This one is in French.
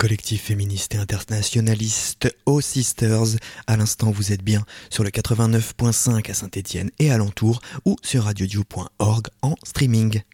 collectif féministe et internationaliste aux Sisters. À l'instant, vous êtes bien sur le 89.5 à Saint-Étienne et alentour ou sur radiodio.org en streaming.